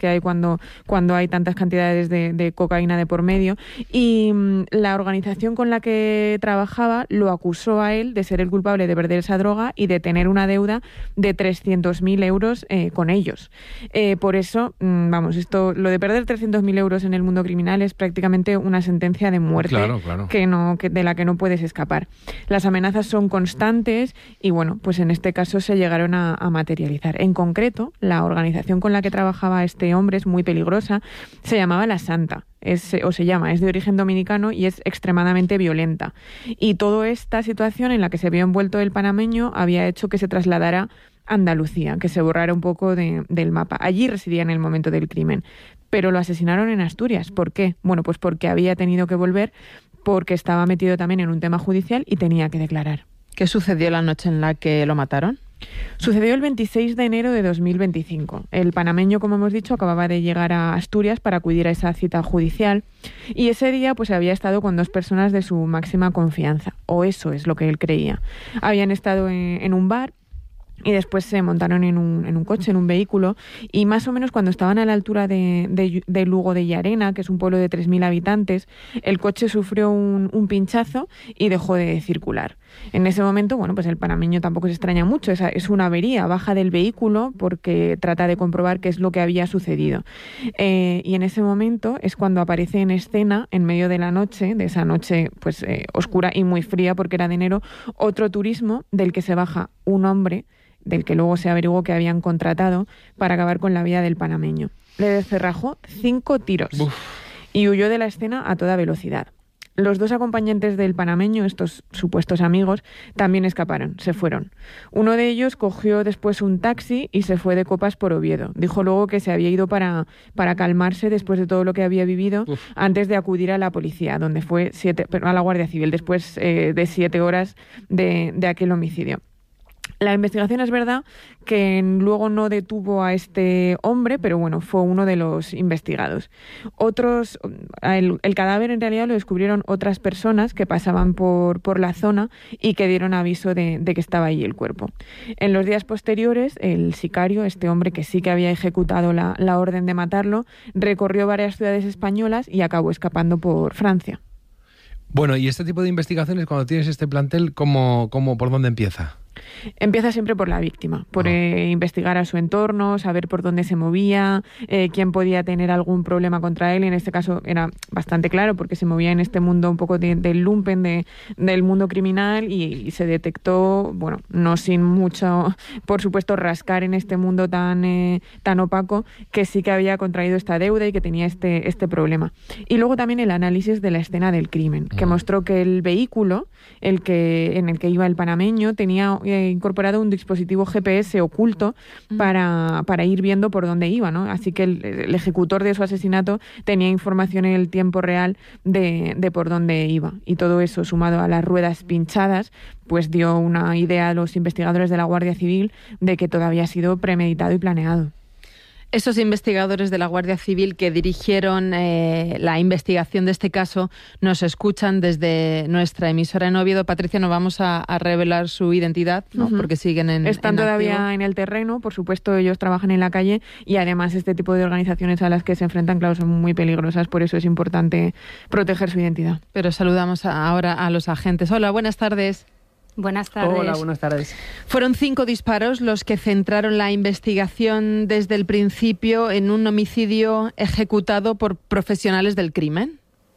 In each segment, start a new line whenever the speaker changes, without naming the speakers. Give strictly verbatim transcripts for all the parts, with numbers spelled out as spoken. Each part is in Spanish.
que hay cuando, cuando hay tantas cantidades de, de cocaína de por medio. Y mmm, la organización con la que trabajaba lo acusó a él de ser el culpable de perder esa droga y de tener una deuda de trescientos mil euros eh, con ellos. Eh, por eso, mmm, vamos, esto, lo de perder trescientos mil euros en el mundo criminal es prácticamente una sentencia de muerte,
claro, claro.
que no, que, de la que no puedes escapar. Las amenazas son constantes y, bueno, pues en este caso se llegaron a, a materializar. En concreto, la organización con la que trabajaba este hombre es muy peligrosa, se llamaba La Santa. Es, o se llama, es de origen dominicano y es extremadamente violenta. Y toda esta situación en la que se vio envuelto el panameño había hecho que se trasladara a Andalucía, que se borrara un poco de, del mapa. Allí residía en el momento del crimen. Pero lo asesinaron en Asturias. ¿Por qué? Bueno, pues porque había tenido que volver, porque estaba metido también en un tema judicial y tenía que declarar.
¿Qué sucedió la noche en la que lo mataron?
Sucedió el veintiséis de enero de dos mil veinticinco. El panameño, como hemos dicho, acababa de llegar a Asturias para acudir a esa cita judicial y ese día pues había estado con dos personas de su máxima confianza, o eso es lo que él creía. Habían estado en, en un bar y después se montaron en un, en un coche, en un vehículo, y más o menos cuando estaban a la altura de, de, de Lugo de Llarena, que es un pueblo de tres mil habitantes, el coche sufrió un, un pinchazo y dejó de circular. En ese momento, bueno, pues el panameño tampoco se extraña mucho, es, es una avería, baja del vehículo porque trata de comprobar qué es lo que había sucedido. Eh, y en ese momento es cuando aparece en escena, en medio de la noche, de esa noche pues eh, oscura y muy fría porque era de enero, otro turismo del que se baja un hombre, del que luego se averiguó que habían contratado para acabar con la vida del panameño. Le descerrajó cinco tiros Uf. y huyó de la escena a toda velocidad. Los dos acompañantes del panameño, estos supuestos amigos, también escaparon, se fueron. Uno de ellos cogió después un taxi y se fue de copas por Oviedo. Dijo luego que se había ido para, para calmarse después de todo lo que había vivido Uf. antes de acudir a la policía, donde fue siete, a la Guardia Civil, después eh, de siete horas de, de aquel homicidio. La investigación es verdad que luego no detuvo a este hombre, pero bueno, fue uno de los investigados. Otros, el, el cadáver en realidad lo descubrieron otras personas que pasaban por, por la zona y que dieron aviso de, de que estaba ahí el cuerpo. En los días posteriores, el sicario, este hombre que sí que había ejecutado la, la orden de matarlo, recorrió varias ciudades españolas y acabó escapando por Francia.
Bueno, y este tipo de investigaciones, cuando tienes este plantel, ¿cómo, cómo, por dónde empieza?
Empieza siempre por la víctima, por oh. eh, investigar a su entorno, saber por dónde se movía, eh, quién podía tener algún problema contra él. Y en este caso era bastante claro porque se movía en este mundo un poco de, del lumpen, de, del mundo criminal y, y se detectó, bueno, no sin mucho, por supuesto, rascar en este mundo tan, eh, tan opaco, que sí que había contraído esta deuda y que tenía este, este problema. Y luego también el análisis de la escena del crimen, que oh. mostró que el vehículo el que, en el que iba el panameño tenía eh, incorporado un dispositivo G P S oculto mm. para, para ir viendo por dónde iba, ¿no? Así que el, el ejecutor de su asesinato tenía información en el tiempo real de, de por dónde iba. Y todo eso, sumado a las ruedas pinchadas, pues dio una idea a los investigadores de la Guardia Civil de que todo había sido premeditado y planeado.
Esos investigadores de la Guardia Civil que dirigieron eh, la investigación de este caso nos escuchan desde nuestra emisora en Oviedo. Patricia, no vamos a, a revelar su identidad, ¿no? Uh-huh. Porque siguen en
Están
en
todavía
activo.
En el terreno, por supuesto, ellos trabajan en la calle y además este tipo de organizaciones a las que se enfrentan, claro, son muy peligrosas, por eso es importante proteger su identidad.
Pero saludamos a, ahora a los agentes. Hola, buenas tardes.
Buenas tardes.
Hola, buenas tardes.
Fueron cinco disparos los que centraron la investigación desde el principio en un homicidio ejecutado por profesionales del crimen.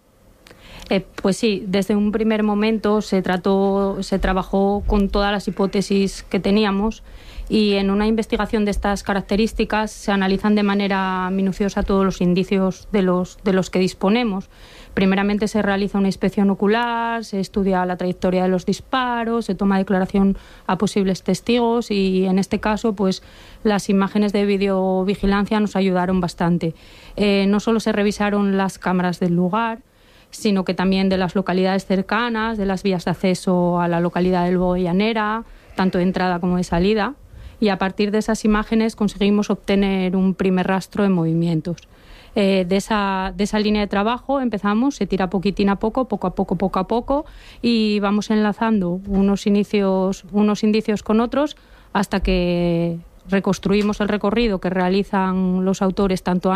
Eh, pues sí, desde un primer momento se trató, se trabajó con todas las hipótesis que teníamos y en una investigación de estas características se analizan de manera minuciosa todos los indicios de los, de los que disponemos. Primeramente se realiza una inspección ocular, se estudia la trayectoria de los disparos, se toma declaración a posibles testigos y en este caso pues las imágenes de videovigilancia nos ayudaron bastante. Eh, no solo se revisaron las cámaras del lugar, sino que también de las localidades cercanas, de las vías de acceso a la localidad de Lugo de Llanera, tanto de entrada como de salida, y a partir de esas imágenes conseguimos obtener un primer rastro de movimientos. Eh, de, esa, de esa línea de trabajo empezamos, se tira poquitín a poco, poco a poco, poco a poco, y vamos enlazando unos inicios, unos indicios con otros hasta que reconstruimos el recorrido que realizan los autores tanto